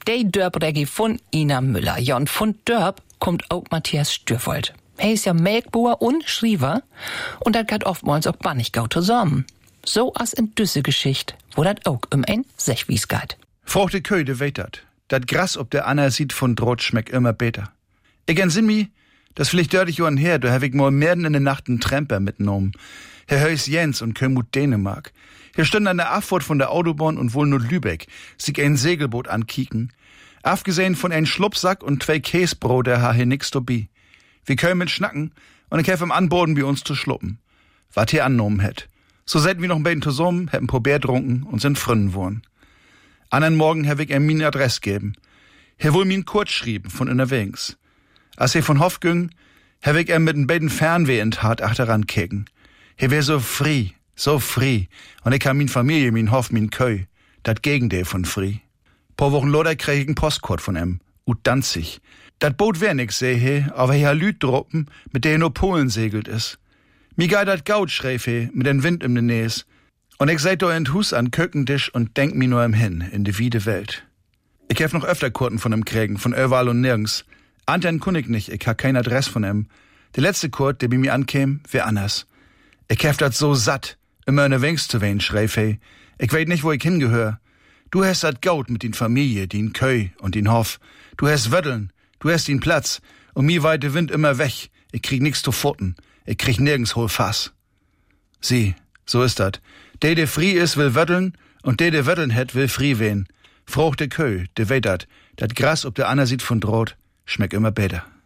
De Dörp-Reggie von Ina Müller. Ja, und von Dörp kommt auch Matthias Stürfold. Er ist ja Melkboer und Schriever und das geht oftmals auch bannig gau zusammen. So as in düsse Geschicht, wo dat auch ein Sechwies geht. Fruchte Köy, de weet dat Gras ob der Anna sieht von Drot schmeckt immer beter. Ich entsinn mi, das vielleicht 30 Jahren her, da hab ich mal mitten in der Nacht einen Tramper mitgenommen. Herr Heus Jens und Kömut Dänemark. Hier standen an der Abfahrt von der Autobahn und wohl nur Lübeck, sich ein Segelboot ankieken. Abgesehen von ein Schlupfsack und 2 Käsebrote ha hier nix dobi. Wir können mit schnacken und ich helfe ihm anboden, wie uns zu schluppen. Wat hier annommen hätt. So seid wir noch ein bisschen zusammen, hätten Probier trunken und sind Fründen worden. Anderen Morgen hab ich ihm meine Adresse geben. Er wohl min kurz schrieben von unterwegs. Als er von Hof ging, hab ich ihm mit n beiden Fernweh in Tat achteran keken. Er wär so frei. Und ich hab min Familie, min Hof, min Köy. Dat Gegenteil von frei. Paar Wochen loder krieg ich n Postkort von ihm. Ut Danzig. Dat Boot wär nix, seh he, aber er Lüd droppen, mit der nur Polen segelt is. Mi gei dat Gaut, schreif he, mit den Wind im de Näs. Und ich seit do in Hus an Köckentisch und denk mi nur im Hin, in de wiede Welt. Ich hef noch öfter Kurten von ihm kriegen, von überall und nirgends. Anten kun ich nicht, ich hab kein Adress von ihm. Der letzte Kurt, der bei mir ankäm, wär anders. Ich hef dat so satt, immer in der Wengs zu wehen, schreif he. Ich weet nicht, wo ich hingehör. Du hast dat Gaut mit din Familie, din Köy und din Hof. Du hast Wöddeln, du hast din Platz. Und mi weit der Wind immer weg. Ich krieg nix zu futten. Ich krieg nirgends hol Fass. Sieh, so ist dat. Der frie is, will wöddeln, und der wöddeln het, will frie wehen. Fruchte Köy, de weet dat. Dat Gras ob der Anna sieht von Drot, schmeckt immer besser.